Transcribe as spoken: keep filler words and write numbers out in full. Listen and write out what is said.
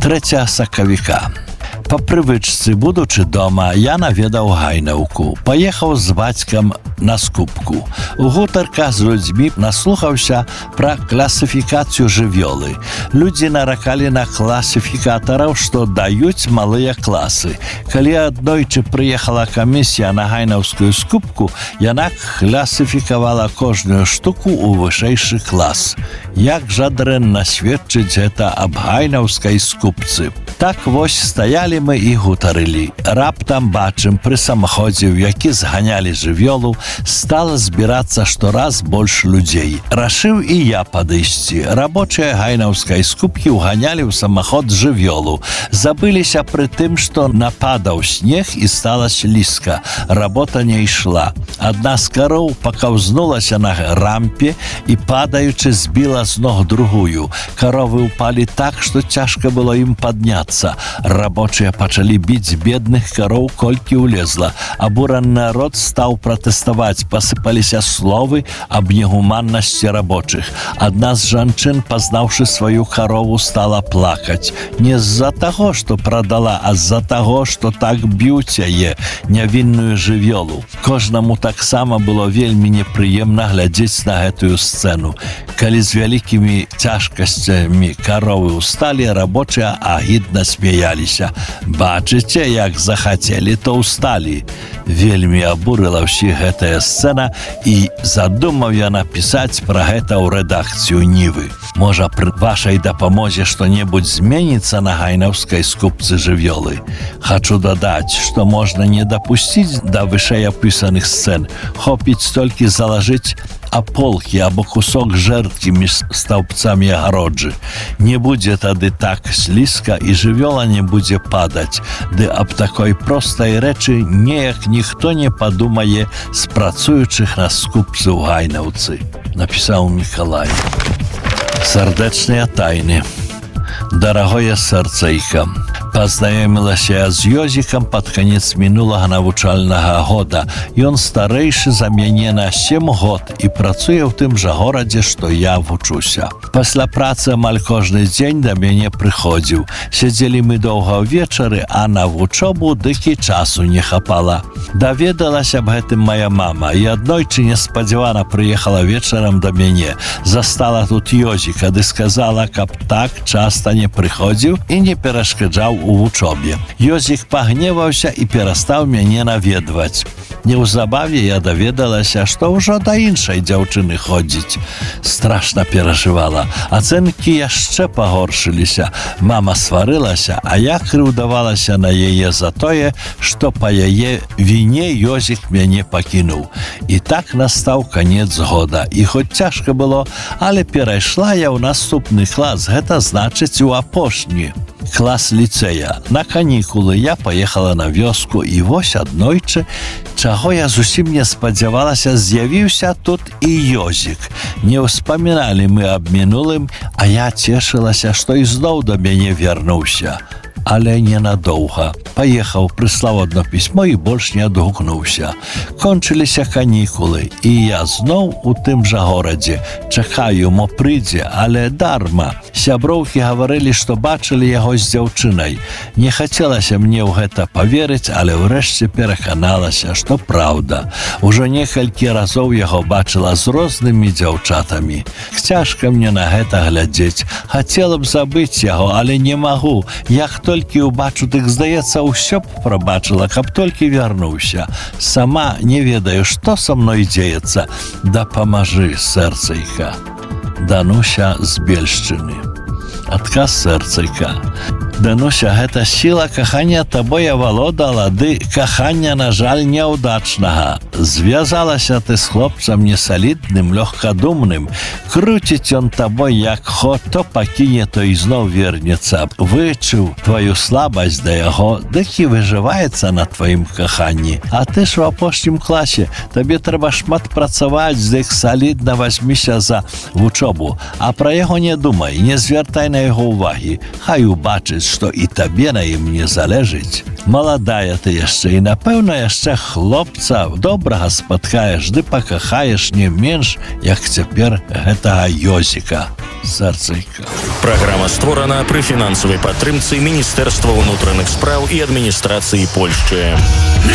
трэцяга сакавіка. Па прывычцы, будучы дома, я наведаў Гайнаўку. Паехаў з бацькам на скупку. У гутарках з людзьмі наслухаўся пра класіфікацыю жывёлы. Людзі наракалі на класіфікатараў, што даюць малыя класы. Калі аднойчы прыехала камісія на гайнаўскую скупку, яна класіфікавала кожную штуку ў вышэйшы клас. Як жа дрэнна сведчыць гэта аб гайнаўскай скупцы. Так вось стаялі мы і гутарылі. Раптам бачым, пры самаходзе, у які зганялі жывёлу, стала збірацца штораз больш людзей. Рашыў і я падысці. Рабочыя гайнаўскай скупкі уганялі ў самаход жывёлу. Забыліся пры тым, што нападаў снег і стала слізка. Работа не ішла. Адна з кароў пакаўзнулася на рампе і, падаючы, збіла з ног другую. Каровы ўпалі так, што цяжка было ім падняцца. Рабочыя пачалі біць бедных кароў, колькі ўлезла. Абураны народ стаў пратэставаць, пасыпаліся словы аб негуманнасці рабочых. Адна з жанчын, пазнаўшы сваю карову, стала плакаць. Не з-за таго, што прадала, а з-за таго, што так б'юць яе, нявінную жывёлу. Кожнаму таксама было вельмі непрыемна глядзець на гэтую сцэну. Калі з вялікімі цяжкасцямі каровы ўсталі, рабочыя агідна смяяліся. Бачыце, як захацелі, то ўсталі. Вельмі абурыла ўсіх гэтая сцэна, і задумаў я напісаць пра гэта ў рэдакцыю Нівы. Можа, пры вашай дапамозе што-небудзь зменіцца на гайнаўскай скупцы жывёлы. Хачу дадаць, што можна не дапусціць да вышэйапісаных сцэн. Хопіць толькі залажыць аполкі або кусок жэрдкі між стаўбцамі агароджы. Не будзе тады так слізка, і жывёла не будзе падаць. Ды аб такой простай рэчы неяк ніхто не падумае з працуючых на скупцы ў Гайнаўцы. Напісаў Мікалай. Сардэчныя тайны. Дарагое сэрцайка, пазнаёмілася я з Ёзікам пад канец мінулага навучальнага года. Ён старэйшы за мяне на сем год і працуе ў тым жа горадзе, што я вучуся. Пасля працы амаль кожны дзень да мяне прыходзіў. Сядзелі мы доўга ўвечары, а на вучобу дык і часу не хапала. Даведалася аб гэтым мая мама, і аднойчы неспадзявана прыехала вечарам да мяне. Застала тут Ёзіка, ды сказала, каб так часта не прыходзіў і не перашкаджаў у вучобе. Ёзік пагневаўся і перастаў мяне наведваць. Неўзабаве я даведалася, што ўжо да іншай дзяўчыны ходзіць. Страшна перажывала. Ацэнкі яшчэ пагоршыліся. Мама сварылася, а я крыўдавалася на яе за тое, што па яе віне Ёзік мяне пакінуў. І так настаў канец года. І хоць цяжка было, але перайшла я ў наступны клас, гэта значыць у апошні клас ліцэя. На канікулы я паехала на вёску, і вось аднойчы, чаго я зусім не спадзявалася, з'явіўся тут і Ёзік. Не ўспаміналі мы аб мінулым, а я цешылася, што ізноў да мяне вярнуўся. Але ненадоўга. Паехаў, прыслаў адно пісьмо і больш не адгукнуўся. Кончыліся канікулы, і я зноў у тым жа горадзе. Чакаю, мо прыйдзе, але дарма. Сяброўкі гаварылі, што бачылі яго з дзяўчынай. Не хацелася мне ў гэта паверыць, але ўрэшце пераканалася, што праўда. Ужо некалькі разоў яго бачыла з рознымі дзяўчатамі. Цяжка мне на гэта глядзець. Хацела б забыць яго, але не магу. Як толькі ўбачу, дык, здаецца, ўсё б прабачыла, каб толькі вярнуўся. Сама не ведаю, што са мной дзеецца. Дапамажы, сэрцайка. Дануся з Бельшчыны. Адказ сэрцайка. Дануся, гэта сіла кахання табой авалодала, ды кахання, на жаль, няўдачнага. Звязалася ты з хлопцам несалідным, лёгкадумным. Круціць ён табой як хо, то пакіне, то ізноў вернецца. Вычуў тваю слабасць да яго, дык і выжываецца на тваім каханні. А ты ж у апошнім класе, табе трэба шмат працаваць, дык салідна вазьміся за вучобу. А пра яго не думай, не звяртай на яго ўвагі. Хай убачыць, што і табе на ім не залежыць. Маладая ты яшчэ і, напэўна, яшчэ хлопца добрага спаткаеш, ды пакахаеш не менш, як цяпер гэтага Ёзіка. Сарцыйка. Праграма створана пры фінансавай падтрымцы Міністэрства ўнутраных спраў і адміністрацыі Польшчы.